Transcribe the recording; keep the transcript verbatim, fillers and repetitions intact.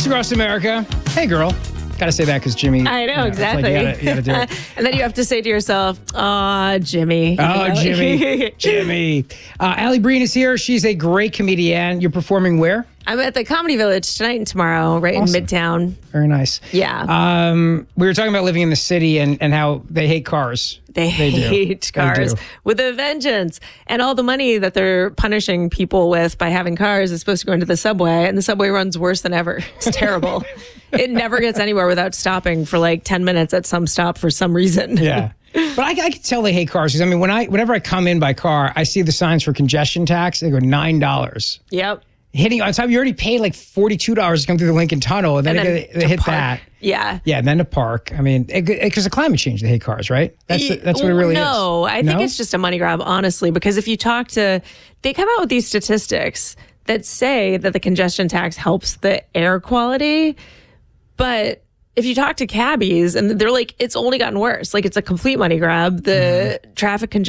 Trucks across America. Hey, girl. Got to say that because Jimmy. I know, you know, exactly. Like you gotta, you gotta do it. And then you have to say to yourself, aw, Jimmy. Oh, You know? Jimmy. Jimmy. Uh, Allie Breen is here. She's a great comedian. You're performing where? I'm at the Comedy Village tonight and tomorrow, right Awesome. in Midtown. Very nice. Yeah. Um, we were talking about living in the city and, and how they hate cars. They, They do. hate cars They do. with a vengeance. And all the money that they're punishing people with by having cars is supposed to go into the subway, and the subway runs worse than ever. It's terrible. It never gets anywhere without stopping for like ten minutes at some stop for some reason. Yeah. But I, I can tell they hate cars because, I mean, when I, whenever I come in by car, I see the signs for congestion tax. They go nine dollars. Yep. Hitting on time, you already paid like forty-two dollars to come through the Lincoln Tunnel, and then, And then they, they to hit park. that. Yeah. Yeah, and then to park. I mean, because of climate change, they hate cars, right? That's the, that's what it really no, is. I think it's just a money grab, honestly, because if you talk to, they come out with these statistics that say that the congestion tax helps the air quality, but if you talk to cabbies, and they're like, it's only gotten worse. Like, it's a complete money grab. The mm-hmm. traffic congestion